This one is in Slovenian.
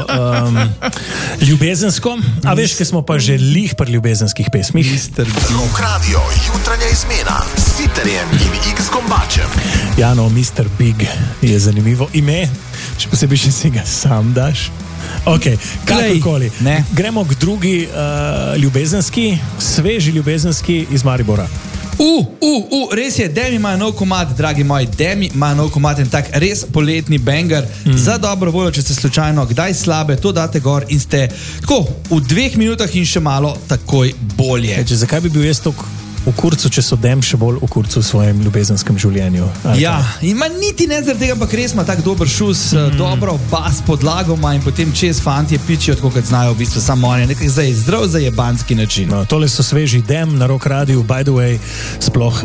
ljubezensko, a veš, ki smo pa že lih pri ljubezenskih pesmih. Rock Radio, jutranja izmena s Siterjem in X-Kombačem. Ja, no, Mr. Big je zanimivo ime, če posebej še si ga sam daš. Ok, kakorkoli. Gremo k drugi ljubezenski, sveži ljubezenski iz Maribora. Res je, Demi ima nov komad, dragi moji, Demi ima nov komad in tak res poletni banger. Za dobro voljo, če ste slučajno kdaj slabe, to date gor in ste tako v 2 minutah in še malo takoj bolje. Zakaj bi bil jaz tok v kurcu, če so Dem še bolj v kurcu v svojem ljubezenskem življenju? Ja, ima niti ne zaradi tega, ampak res ima tak dober šus, dobro bas podlago ima in potem čez fantje pičijo, tako kot znajo v bistvu samo oni, nekaj zdrav zajebanski način. No, tole so sveži Dem na Rock Radiu, by the way, sploh